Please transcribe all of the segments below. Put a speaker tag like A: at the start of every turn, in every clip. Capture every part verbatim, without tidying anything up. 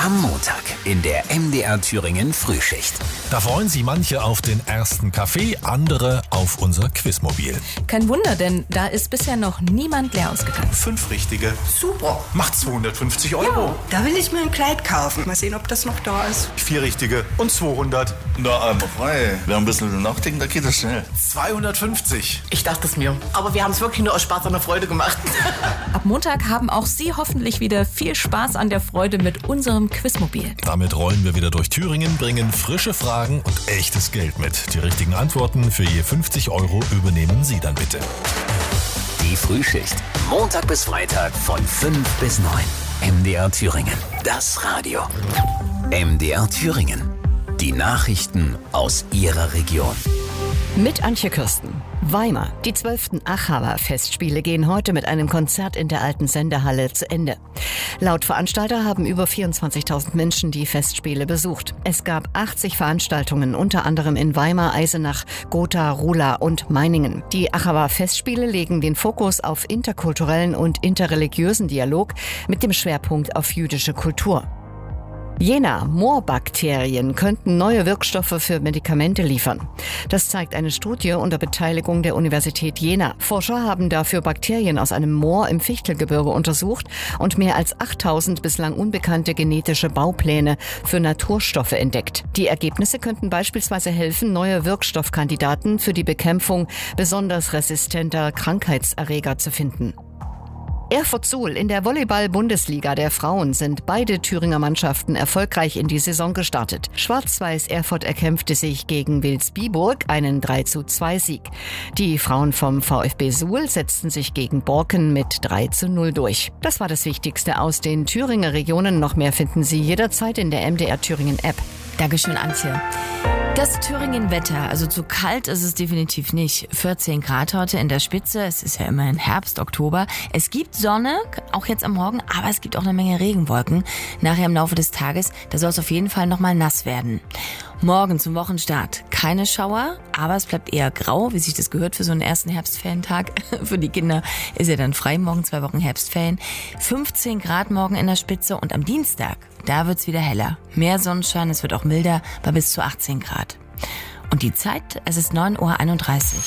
A: Am Montag in der M D R Thüringen Frühschicht.
B: Da freuen sich manche auf den ersten Kaffee, andere auf unser Quizmobil.
C: Kein Wunder, denn da ist bisher noch niemand leer ausgegangen.
D: Fünf richtige.
E: Super.
D: Macht zweihundertfünfzig Euro.
E: Ja, da will ich mir ein Kleid kaufen. Mal sehen, ob das noch da ist.
D: Vier richtige und zweihundert.
F: Na, einmal frei. Wer ein bisschen nachdenken, da geht das schnell.
D: zweihundertfünfzig.
E: Ich dachte es mir. Aber wir haben es wirklich nur aus Spaß an der Freude gemacht.
C: Ab Montag haben auch Sie hoffentlich wieder viel Spaß an der Freude mit unserem Quizmobil.
B: Damit rollen wir wieder durch Thüringen, bringen frische Fragen und echtes Geld mit. Die richtigen Antworten für je fünfzig Euro übernehmen Sie dann bitte.
A: Die Frühschicht. Montag bis Freitag von fünf bis neun. M D R Thüringen. Das Radio. M D R Thüringen. Die Nachrichten aus Ihrer Region.
G: Mit Antje Kirsten. Weimar. Die zwölften Achawa-Festspiele gehen heute mit einem Konzert in der alten Sendehalle zu Ende. Laut Veranstalter haben über vierundzwanzigtausend Menschen die Festspiele besucht. Es gab achtzig Veranstaltungen, unter anderem in Weimar, Eisenach, Gotha, Ruhla und Meiningen. Die Achawa-Festspiele legen den Fokus auf interkulturellen und interreligiösen Dialog mit dem Schwerpunkt auf jüdische Kultur. Jena, Moorbakterien könnten neue Wirkstoffe für Medikamente liefern. Das zeigt eine Studie unter Beteiligung der Universität Jena. Forscher haben dafür Bakterien aus einem Moor im Fichtelgebirge untersucht und mehr als achttausend bislang unbekannte genetische Baupläne für Naturstoffe entdeckt. Die Ergebnisse könnten beispielsweise helfen, neue Wirkstoffkandidaten für die Bekämpfung besonders resistenter Krankheitserreger zu finden. Erfurt-Suhl. In der Volleyball-Bundesliga der Frauen sind beide Thüringer Mannschaften erfolgreich in die Saison gestartet. Schwarz-Weiß Erfurt erkämpfte sich gegen Wilsbiburg einen drei zu zwei Sieg. Die Frauen vom VfB Suhl setzten sich gegen Borken mit drei zu null durch. Das war das Wichtigste aus den Thüringer Regionen. Noch mehr finden Sie jederzeit in der M D R Thüringen App.
C: Dankeschön, Antje. Das Thüringen-Wetter, also zu kalt ist es definitiv nicht. vierzehn Grad heute in der Spitze, es ist ja immerhin Herbst, Oktober. Es gibt Sonne, auch jetzt am Morgen, aber es gibt auch eine Menge Regenwolken. Nachher im Laufe des Tages, da soll es auf jeden Fall nochmal nass werden. Morgen zum Wochenstart keine Schauer, aber es bleibt eher grau, wie sich das gehört für so einen ersten Herbstferientag. Für die Kinder ist ja dann frei, morgen zwei Wochen Herbstferien. fünfzehn Grad morgen in der Spitze und am Dienstag, da wird's wieder heller. Mehr Sonnenschein, es wird auch milder, bei bis zu achtzehn Grad. Und die Zeit, es ist neun Uhr einunddreißig.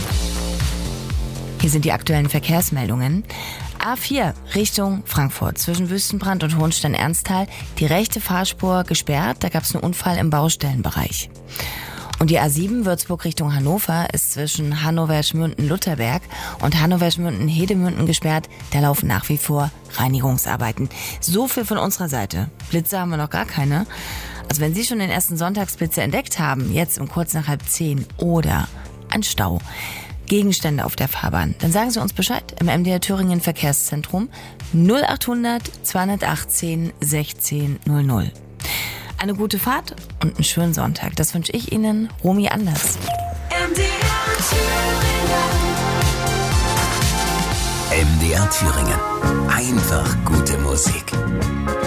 C: Hier sind die aktuellen Verkehrsmeldungen. A vier Richtung Frankfurt zwischen Wüstenbrand und Hohenstein-Ernsthal. Die rechte Fahrspur gesperrt, da gab es einen Unfall im Baustellenbereich. Und die A sieben Würzburg Richtung Hannover ist zwischen Hannover-Schmünden-Lutherberg und Hannover-Schmünden-Hedemünden gesperrt. Da laufen nach wie vor Reinigungsarbeiten. So viel von unserer Seite. Blitze haben wir noch gar keine. Also wenn Sie schon den ersten Sonntagsblitze entdeckt haben, jetzt um kurz nach halb zehn oder ein Stau, Gegenstände auf der Fahrbahn, dann sagen Sie uns Bescheid im M D R Thüringen Verkehrszentrum null achthundert zweihundertachtzehn sechzehn null null. Eine gute Fahrt und einen schönen Sonntag. Das wünsche ich Ihnen, Romy Anders.
A: M D R Thüringen. Einfach gute Musik.